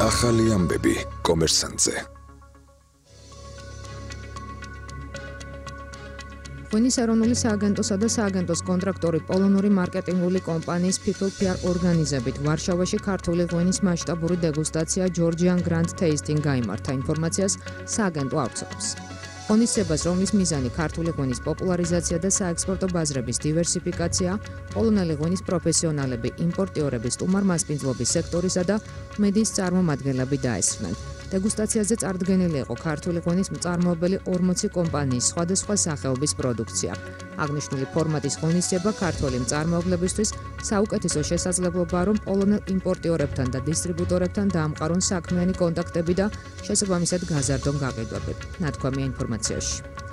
ახალი ამბები კომერსანტზე. ღვინის ეროვნული სააგენტოსა და სააგენტოს კონტრაქტორი პოლონური მარკეტინგული კომპანიის People PR ორგანიზებით ვარშავაში ქართული ღვინის მასშტაბური დეგუსტაცია Georgian Grand Tasting გაიმართა. ინფორმაციას სააგენტო ავრცელებს. ღონისძიებას, რომლის მიზანი ქართული ღვინის პოპულარიზაცია და საექსპორტო ბაზრების დივერსიფიკაცია, პოლონელი ღვინის პროფესიონალები, იმპორტიორები, სტუმარ-მასპინძლობის სექტორისა და მედიის წარმომადგენლები დაესწრნენ. დეგუსტაციაზე წარდგენილი იყო ქართული ღვინის მწარმოებელი 40 კომპანიის სხვადასხვა სახეობის პროდუქცია. აღნიშნული ფორმატის ღონისძიება ქართველი მწარმოებლებისთვის საუკეთესო შესაძლებლობაა, რომ პოლონელ იმპორტიორებთან და დისტრიბუტორებთან დაამყარონ საქმიანი კონტაქტები და შესაბამისად გაზარდონ გაყიდვები. ნათქვამია ინფორმაციაში.